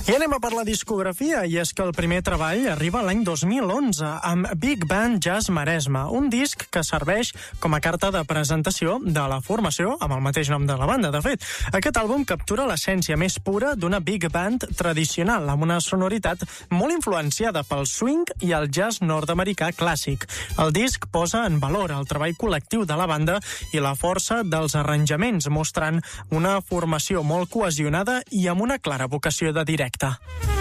I anem a per la discografia, i és que el primer treball arriba l'any 2011 amb Big Band Jazz Maresme, un disc que serveix com a carta de presentació de la formació amb el mateix nom de la banda. De fet, aquest àlbum captura l'essència més pura d'una big band tradicional, amb una sonoritat molt influenciada pel swing i el jazz nord-americà clàssic. El disc posa en valor el treball col·lectiu de la banda i la força dels arranjaments, mostrant una formació molt cohesionada i amb una clara vocació de directe.